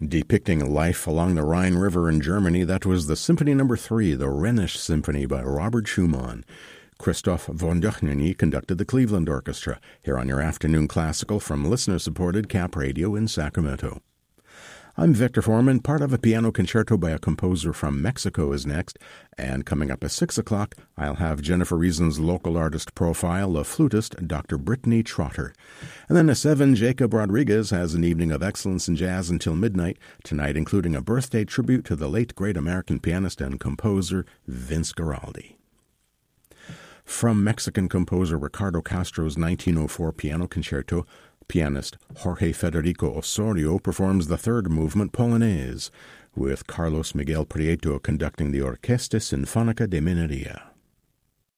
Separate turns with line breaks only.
Depicting life along the Rhine River in Germany, that was the Symphony No. 3, the Rhenish Symphony by Robert Schumann. Christoph von Dohnanyi conducted the Cleveland Orchestra, here on your Afternoon Classical from listener-supported Cap Radio in Sacramento. I'm Victor Foreman. Part of a piano concerto by a composer from Mexico is next, and coming up at 6 o'clock, I'll have Jennifer Reason's local artist profile of flutist Dr. Brittany Trotter. And then at 7, Jacob Rodriguez has an evening of excellence in jazz until midnight, tonight including a birthday tribute to the late great American pianist and composer Vince Guaraldi. From Mexican composer Ricardo Castro's 1904 piano concerto, pianist Jorge Federico Osorio performs the third movement Polonaise, with Carlos Miguel Prieto conducting the Orquesta Sinfónica de Minería.